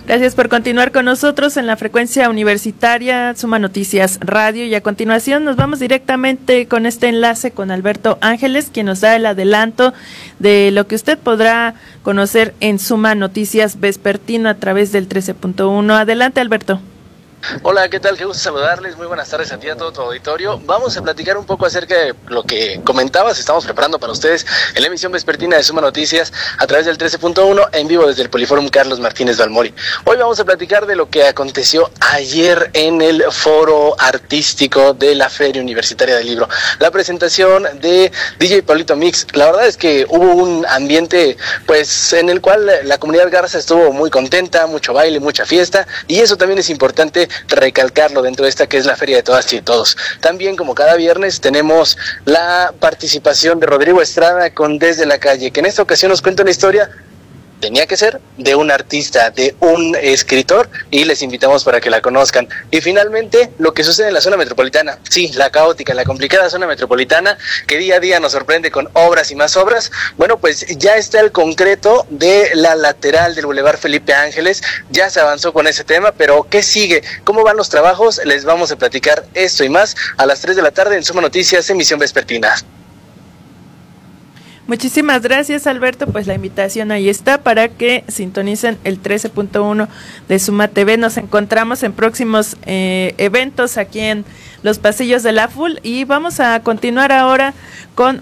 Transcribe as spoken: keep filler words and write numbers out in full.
Gracias por continuar con nosotros en la frecuencia universitaria Suma Noticias Radio, y a continuación nos vamos directamente con este enlace con Alberto Ángeles, quien nos da el adelanto de lo que usted podrá conocer en Suma Noticias Vespertino a través del trece punto uno. Adelante, Alberto. Hola, ¿qué tal? Qué gusto saludarles, muy buenas tardes a ti y a todo tu auditorio. Vamos a platicar un poco acerca de lo que comentabas, estamos preparando para ustedes en la emisión vespertina de Suma Noticias a través del trece punto uno, en vivo desde el Poliforum Carlos Martínez Balmori. Hoy vamos a platicar de lo que aconteció ayer en el foro artístico de la Feria Universitaria del Libro, la presentación de D J Pablito Mix. La verdad es que hubo un ambiente pues en el cual la comunidad Garza estuvo muy contenta, mucho baile, mucha fiesta, y eso también es importante recalcarlo dentro de esta que es la Feria de Todas y Todos. También, como cada viernes, tenemos la participación de Rodrigo Estrada con Desde la Calle, que en esta ocasión nos cuenta una historia, tenía que ser, de un artista, de un escritor, y les invitamos para que la conozcan. Y finalmente, lo que sucede en la zona metropolitana, sí, la caótica, la complicada zona metropolitana, que día a día nos sorprende con obras y más obras. Bueno, pues ya está el concreto de la lateral del Boulevard Felipe Ángeles, ya se avanzó con ese tema, pero ¿qué sigue? ¿Cómo van los trabajos? Les vamos a platicar esto y más a las tres de la tarde en Suma Noticias, emisión vespertina. Muchísimas gracias, Alberto. Pues la invitación ahí está para que sintonicen el trece punto uno de Suma T V. Nos encontramos en próximos eh, eventos aquí en los pasillos de la F U L, y vamos a continuar ahora con